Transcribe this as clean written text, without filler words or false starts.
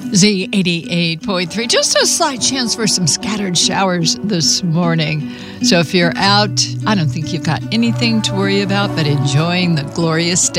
Z88.3. Just a slight chance for some scattered showers this morning. So if you're out, I don't think you've got anything to worry about but enjoying the glorious day.